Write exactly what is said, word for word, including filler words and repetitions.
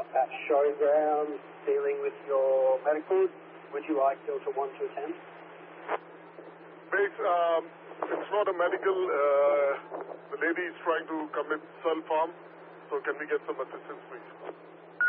at Showground dealing with your medicals. Would you like Delta one to attend? Base, um, it's not a medical. Uh, the lady is trying to commit self-harm, so can we get some assistance, please?